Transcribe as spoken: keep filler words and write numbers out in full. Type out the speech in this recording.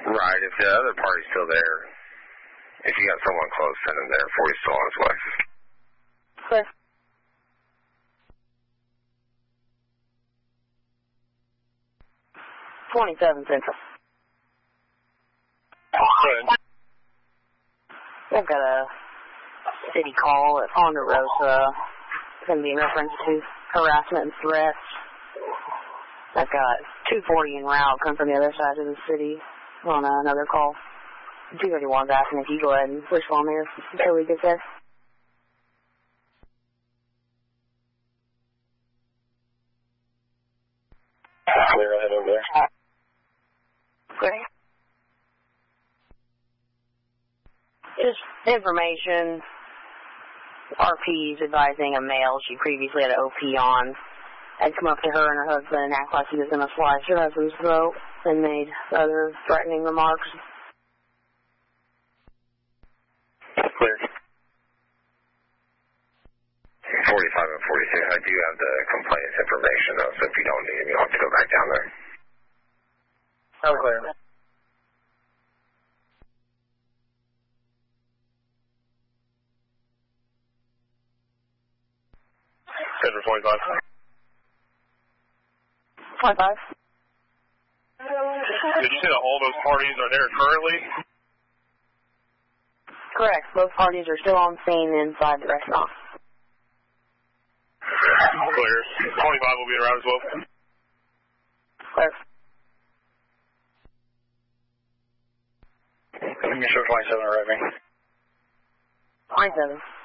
Right, if the other party's still there, if you got someone close, send him there before he's still on his way. Clear. twenty-seven Central. Good. I've got a city call at Ponderosa. It's going to be in reference to harassment and threats. I've got two forty en route come from the other side of the city on uh, another call. two thirty-one's asking if you go ahead and respond there until we get there. Clear, I'll head over there. Great. Just information. R P's advising a male she previously had an O P on had come up to her and her husband and act like he was going to slice her husband's throat and made other threatening remarks. Clear. forty-five and forty-six, I do have the complainant's information, though, so if you don't need him, you'll have to go back down there. Oh, clear. Schedule twenty-five. twenty-five. Did you say that all those parties are there currently? Correct. Both parties are still on scene inside the restaurant. Clear. twenty-five will be around as well. Clear. Let me show twenty-seven arriving. twenty-seven.